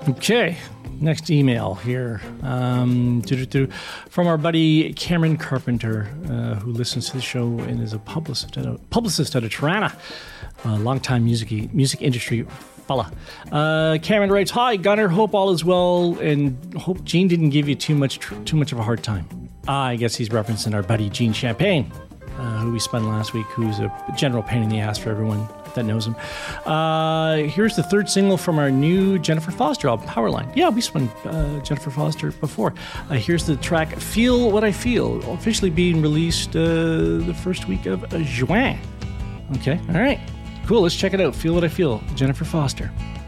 Okay, next email here from our buddy Cameron Carpenter, who listens to the show and is a publicist out of Toronto, a longtime music industry fella. Cameron writes, "Hi, Gunnar. Hope all is well, and hope Gene didn't give you too much of a hard time." I guess he's referencing our buddy Gene Champagne, who we spun last week, who's a general pain in the ass for everyone that knows him. Here's the third single from our new Jennifer Foster album, Powerline. Yeah, we spun Jennifer Foster before. Here's the track, Feel What I Feel, officially being released the first week of Juin. Okay, all right. Cool, let's check it out. Feel What I Feel, Jennifer Foster.